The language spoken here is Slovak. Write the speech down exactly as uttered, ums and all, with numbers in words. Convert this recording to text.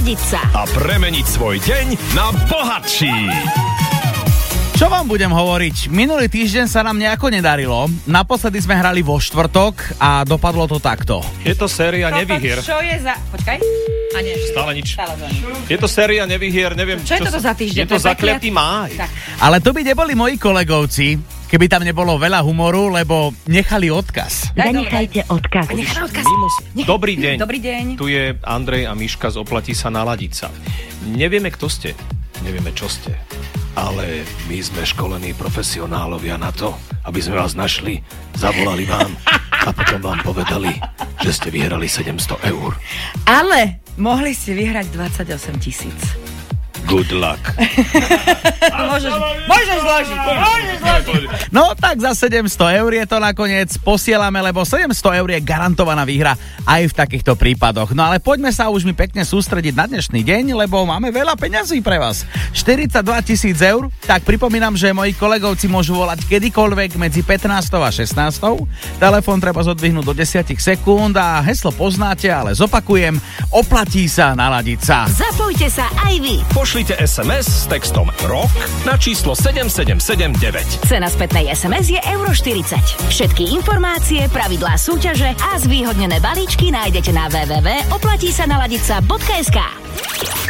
Naladiť sa a premeniť svoj deň na bohatší. Čo vám budem hovoriť? Minulý týždeň sa nám nejako nedarilo. Naposledy sme hrali vo štvrtok a dopadlo to takto. Je to séria nevyhier. Čo je za... Počkaj. A nie. Stále nič. Stále to nič. Je to séria nevyhier, neviem... Čo je toto za týždeň? Je to zakliatý máj. Tak. Ale to by neboli moji kolegovci, keby tam nebolo veľa humoru, lebo nechali odkaz. Zanechajte odkaz. Necháme odkaz. Nech... Dobrý deň. Dobrý deň. Tu je Andrej a Miška z Oplatí sa naladiť sa. Nevieme, kto ste. Nevieme, čo ste. Ale my sme školení profesionálovia na to, aby sme vás našli, zavolali vám a potom vám povedali, že ste vyhrali sedemsto eur. Ale mohli ste vyhrať dvadsaťosem tisíc. Good luck. Môžeš, môžeš zložiť. Môžeš zložiť. No tak za sedemsto eur je to nakoniec posielame, lebo sedemsto eur je garantovaná výhra aj v takýchto prípadoch. No ale poďme sa už mi pekne sústrediť na dnešný deň, lebo máme veľa peňazí pre vás. štyridsaťdva tisíc eur, tak pripomínam, že moji kolegovci môžu volať kedykoľvek medzi pätnástou a šestnástou. Telefón treba zodvihnúť do desať sekúnd a heslo poznáte, ale zopakujem, oplatí sa naladiť sa. Zapojte sa aj vy. Pošlite es em es s textom ROK na číslo sedem sedem sedem deväť. Cena spätnej es em es je euro štyridsať. Všetky informácie, pravidlá súťaže a zvýhodnené balíčky nájdete na w w w bodka oplatí sa naladiť sa bodka es ká.